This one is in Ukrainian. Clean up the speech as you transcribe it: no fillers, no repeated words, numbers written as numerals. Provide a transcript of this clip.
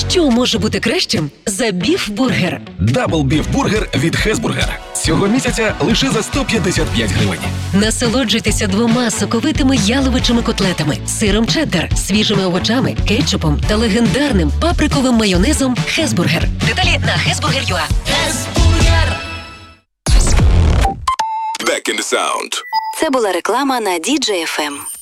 Що може бути кращим за біф-бургер? Дабл біф-бургер від Хесбургер. Цього місяця лише за 155 гривень. Насолоджуйтеся 2 соковитими яловичими котлетами, сиром чеддер, свіжими овочами, кетчупом та легендарним паприковим майонезом Хесбургер. Деталі на hesburger.ua. Хесбургер! Back in the sound. Це була реклама на DJ FM.